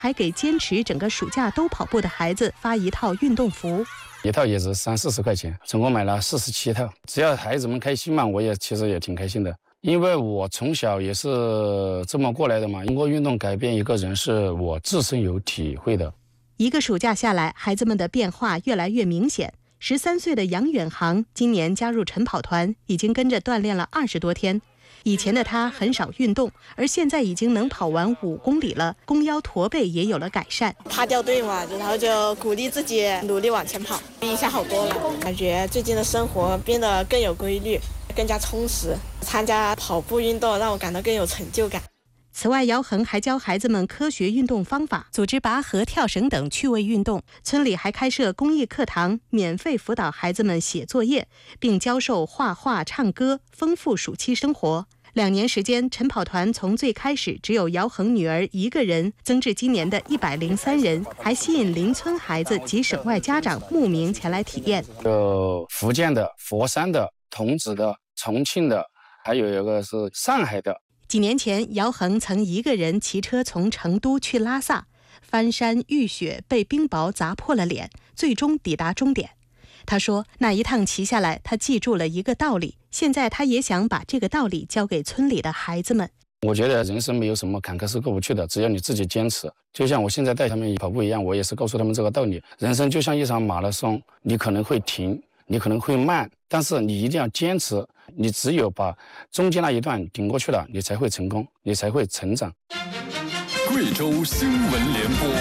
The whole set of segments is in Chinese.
还给坚持整个暑假都跑步的孩子发一套运动服。 一套也是30-40块钱，总共买了47套。只要孩子们开心嘛，我其实也挺开心的。因为我从小也是这么过来的嘛，通过运动改变一个人是我自身有体会的。 一个暑假下来，孩子们的变化越来越明显。13岁的杨远航今年加入晨跑团，已经跟着锻炼了20多天。以前的他很少运动，而现在已经能跑完5公里了，弓腰驼背也有了改善。 怕掉队嘛，然后就鼓励自己努力往前跑，比以前好多了。感觉最近的生活变得更有规律，更加充实。参加跑步运动让我感到更有成就感。 此外，姚恒还教孩子们科学运动方法，组织拔河、跳绳等趣味运动。村里还开设公益课堂，免费辅导孩子们写作业，并教授画画、唱歌，丰富暑期生活。2年时间，晨跑团从最开始只有姚恒女儿1个人，增至今年的103人，还吸引邻村孩子及省外家长慕名前来体验。 有福建的、佛山的、桐梓的、重庆的，还有一个是上海的。 几年前，姚恒曾1个人骑车从成都去拉萨，翻山遇雪，被冰雹砸破了脸，最终抵达终点。他说，那一趟骑下来，他记住了一个道理，现在他也想把这个道理教给村里的孩子们。 我觉得人生没有什么坎坷是过不去的，只要你自己坚持。就像我现在带他们跑步一样，我也是告诉他们这个道理。人生就像一场马拉松，你可能会停，你可能会慢，但是你一定要坚持。你只有把中间那一段顶过去了，你才会成功，你才会成长。 贵州新闻联播。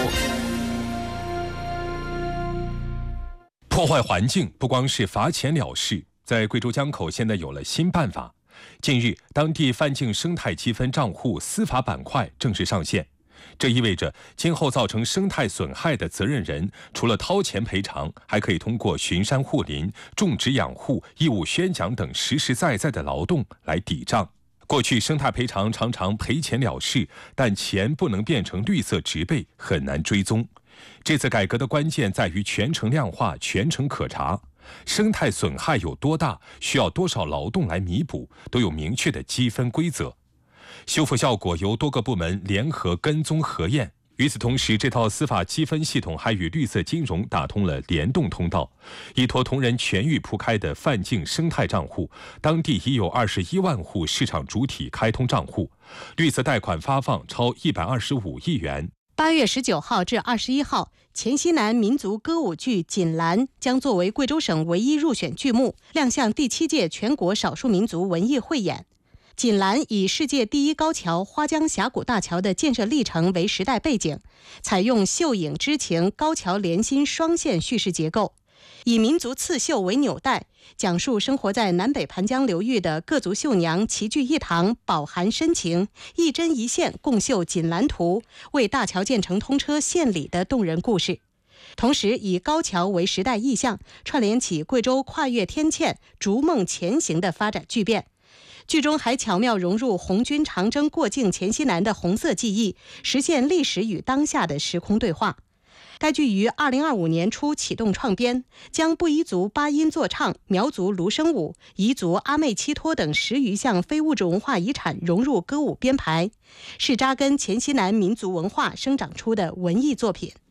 破坏环境不光是罚钱了事，在贵州江口现在有了新办法。近日，当地范境生态积分账户司法板块正式上线。这意味着今后造成生态损害的责任人，除了掏钱赔偿，还可以通过巡山护林、种植养护、义务宣讲等实实在在的劳动来抵账。过去生态赔偿常常赔钱了事，但钱不能变成绿色植被，很难追踪。这次改革的关键在于全程量化、全程可查。生态损害有多大，需要多少劳动来弥补，都有明确的积分规则。修复效果由多个部门联合跟踪核验。与此同时，这套司法积分系统还与绿色金融打通了联动通道。依托同仁全域铺开的范境生态账户，当地已有21万户市场主体开通账户，绿色贷款发放超125亿元。 8月19号至21号，黔西南民族歌舞剧《锦兰》将作为贵州省唯一入选剧目，亮相第7届全国少数民族文艺汇演。锦兰以世界第一高桥花江峡谷大桥的建设历程为时代背景，采用秀影之情、高桥连心双线叙事结构，以民族刺绣为纽带，讲述生活在南北盘江流域的各族绣娘齐聚一堂，饱含深情，一针一线共绣锦兰图，为大桥建成通车献礼的动人故事。同时以高桥为时代意象，串联起贵州跨越天堑、逐梦前行的发展巨变。剧中还巧妙融入红军长征过境黔西南的红色记忆，实现历史与当下的时空对话。该剧于2025年初启动创编，将布依族巴音坐唱、苗族芦笙舞、彝族阿妹七托等10余项非物质文化遗产融入歌舞编排，是扎根黔西南民族文化生长出的文艺作品。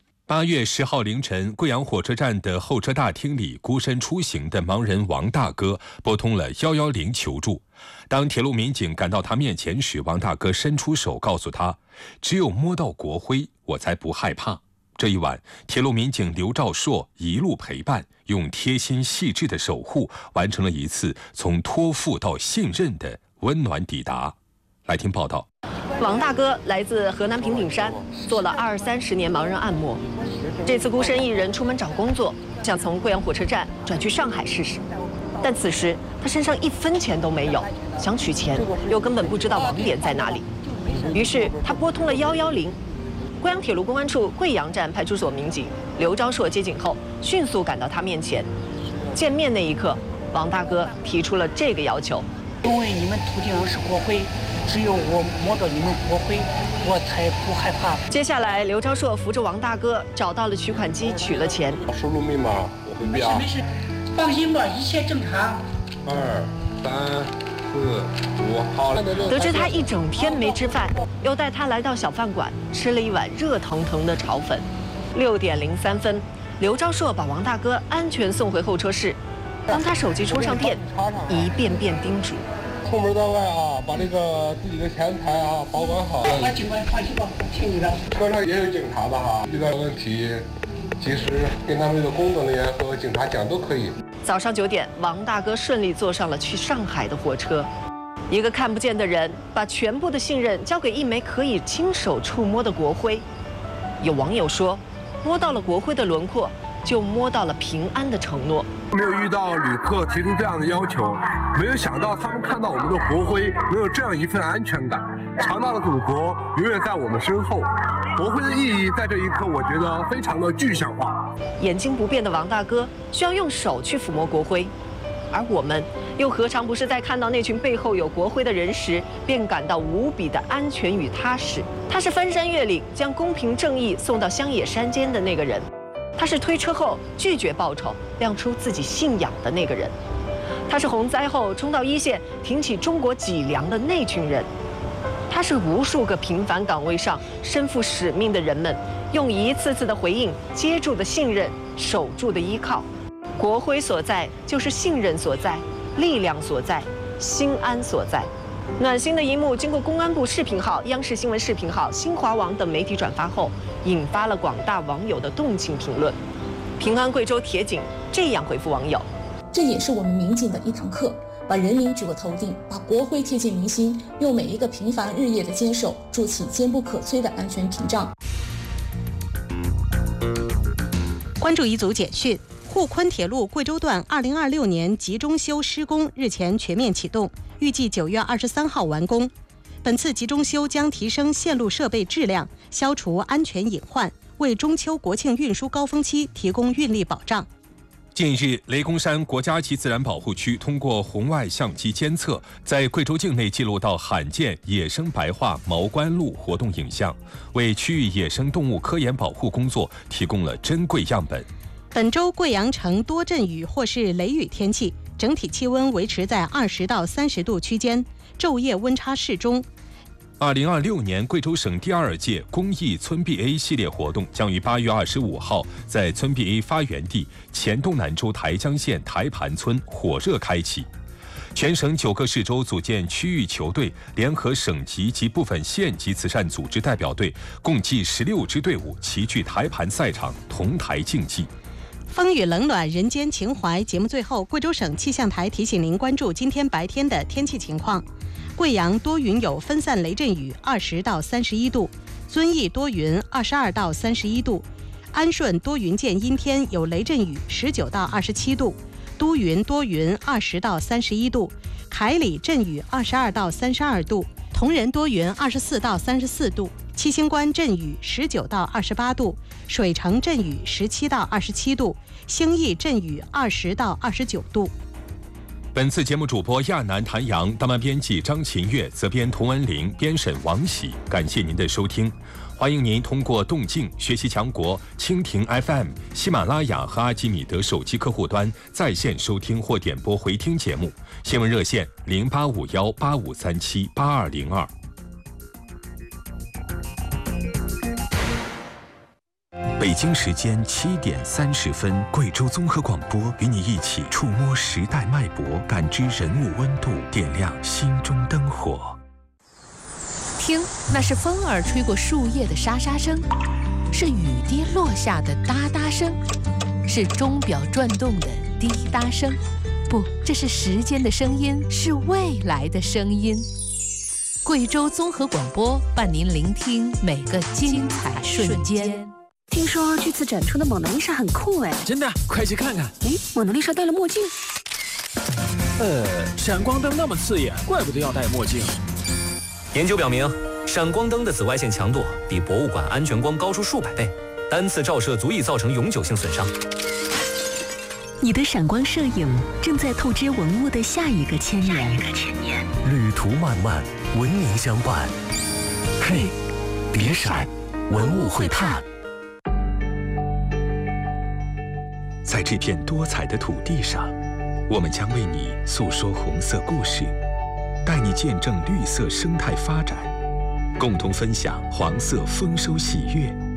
8月10号凌晨，贵阳火车站的候车大厅里，孤身出行的盲人王大哥拨通了110求助。当铁路民警赶到他面前时，王大哥伸出手告诉他：“只有摸到国徽，我才不害怕。”这一晚，铁路民警刘兆硕一路陪伴，用贴心细致的守护，完成了一次从托付到信任的温暖抵达。来听报道。 王大哥来自河南平顶山，做了20-30年盲人按摩。这次孤身一人出门找工作，想从贵阳火车站转去上海试试。但此时他身上1分钱都没有，想取钱又根本不知道网点在哪里。于是他拨通了110。贵阳铁路公安处贵阳站派出所民警刘昭硕接警后，迅速赶到他面前。见面那一刻，王大哥提出了这个要求： 因为你们途径上是国徽，只有我摸到你们国徽，我才不害怕。 接下来，刘昭硕扶着王大哥找到了取款机，取了钱。 输入密码，我回避啊。 没事，放心吧，一切正常。 2、3、 4、5，好了。 得知他一整天没吃饭，又带他来到小饭馆吃了一碗热腾腾的炒粉。6点03分，刘昭硕把王大哥安全送回候车室。当他手机充上电，一遍遍叮嘱： 出门在外啊，把这个自己的钱财啊保管好。 警官放心吧，听你的。 车上也有警察的哈，遇到问题及时跟他们的工作人员和警察讲都可以。 早上9点，王大哥顺利坐上了去上海的火车。一个看不见的人，把全部的信任交给一枚可以亲手触摸的国徽。有网友说，摸到了国徽的轮廓，就摸到了平安的承诺。 没有遇到旅客提出这样的要求，没有想到他们看到我们的国徽，能有这样一份安全感。强大的祖国永远在我们身后。国徽的意义在这一刻，我觉得非常的具象化。 眼睛不变的王大哥需要用手去抚摸国徽，而我们又何尝不是在看到那群背后有国徽的人时，便感到无比的安全与踏实？他是翻山越岭将公平正义送到乡野山间的那个人。他是推车后拒绝报酬，亮出自己信仰的那个人；他是洪灾后冲到一线挺起中国脊梁的那群人；他是无数个平凡岗位上身负使命的人们用一次次的回应接住的信任，守住的依靠。国徽所在，就是信任所在，力量所在，心安所在。暖心的一幕经过公安部视频号、央视新闻视频号、新华网等媒体转发后，引发了广大网友的动情评论。平安贵州铁警这样回复网友： 这也是我们民警的一堂课，把人民举过头顶，把国徽贴近民心，用每一个平凡日夜的坚守，筑起坚不可摧的安全屏障。 关注一组简讯。沪昆铁路贵州段2026年集中修施工日前全面启动，预计9月23号完工。本次集中修将提升线路设备质量，消除安全隐患，为中秋国庆运输高峰期提供运力保障。 近日，雷公山国家级自然保护区通过红外相机监测，在贵州境内记录到罕见野生白化毛冠鹭活动影像，为区域野生动物科研保护工作提供了珍贵样本。 本周贵阳城多阵雨或是雷雨天气，整体气温维持在20到30度区间，昼夜温差适中。 2026年贵州省第2届公益村 BA 系列活动将于8月25号在村 BA 发源地黔东南州台江县台盘村火热开启。全省9个市州组建区域球队，联合省级及部分县级慈善组织代表队，共计16支队伍齐聚台盘赛场同台竞技。 风雨冷暖，人间情怀。节目最后，贵州省气象台提醒您关注今天白天的天气情况。贵阳多云有分散雷阵雨，20到31度；遵义多云，22到31度；安顺多云见阴天有雷阵雨，19到27度；都匀多云，20到31度；凯里阵雨22到32度；铜仁多云24到34度；七星关阵雨19到28度；水城阵雨17到27度；兴义阵雨20到29度。 本次节目主播亚楠、谭阳，当班编辑张琴月，责编童文玲，编审王喜。感谢您的收听，欢迎您通过动静学习强国、蜻蜓 FM、喜马拉雅和阿基米德手机客户端在线收听或点播回听节目。新闻热线085185378202。北京时间7点30分，贵州综合广播与你一起触摸时代脉搏，感知人物温度，点亮心中灯火。 听，那是风儿吹过树叶的沙沙声，是雨滴落下的哒哒声，是钟表转动的滴答声。不，这是时间的声音，是未来的声音。贵州综合广播伴您聆听每个精彩瞬间。 听说这次展出的蒙娜丽莎很酷哎！ 真的，快去看看！ 哎，蒙娜丽莎戴了墨镜。 闪光灯那么刺眼，怪不得要戴墨镜。 研究表明，闪光灯的紫外线强度比博物馆安全光高出数百倍，单次照射足以造成永久性损伤。 你的闪光摄影正在透支文物的下一个千年。 旅途漫漫，文明相伴。嘿，别闪，文物会探。 在这片多彩的土地上，我们将为你诉说红色故事， 带你见证绿色生态发展，共同分享黄色丰收喜悦。